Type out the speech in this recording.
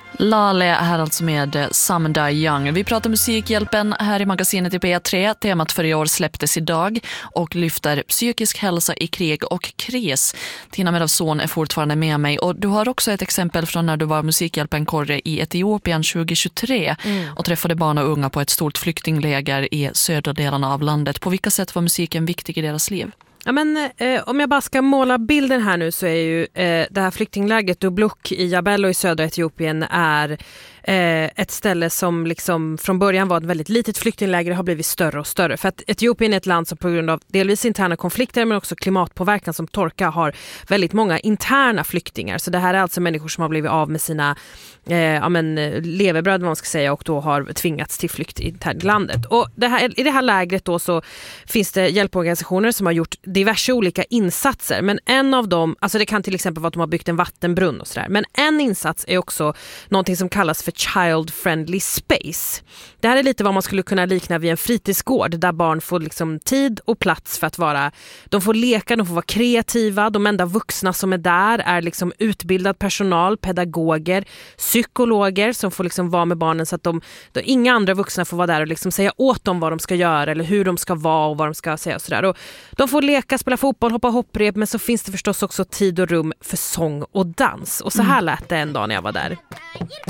Lale här alltså med Some Die Young. Vi pratar Musikhjälpen här i magasinet i P3. Temat för i år släpptes idag och lyfter psykisk hälsa i krig och kris. Tina Medavson är fortfarande med mig och du har också ett exempel från när du var Musikhjälpen-korre i Etiopien 2023 och träffade barn och unga på ett stort flyktingläger i södra delarna av landet. På vilka sätt var musiken viktig i deras liv? Ja, men om jag bara ska måla bilden här nu så är ju det här flyktinglägret Dubluk i Jabello i södra Etiopien är ett ställe som liksom från början var ett väldigt litet flyktingläger har blivit större och större. För att Etiopien är ett land som på grund av delvis interna konflikter men också klimatpåverkan som torka har väldigt många interna flyktingar. Så det här är alltså människor som har blivit av med sina levebröd vad man ska säga och då har tvingats till flykt internt i landet. Och i det här lägret då så finns det hjälporganisationer som har gjort diverse olika insatser. Men en av dem, alltså det kan till exempel vara att de har byggt en vattenbrunn och sådär. Men en insats är också någonting som kallas för Child Friendly Space. Det här är lite vad man skulle kunna likna vid en fritidsgård där barn får liksom tid och plats för att vara, de får leka, de får vara kreativa. De enda vuxna som är där är liksom utbildad personal, pedagoger, psykologer som får liksom vara med barnen så att inga andra vuxna får vara där och liksom säga åt dem vad de ska göra eller hur de ska vara och vad de ska säga och sådär. Och de får leka, spela fotboll, hoppa hopprep men så finns det förstås också tid och rum för sång och dans. Och så här lät det en dag när jag var där.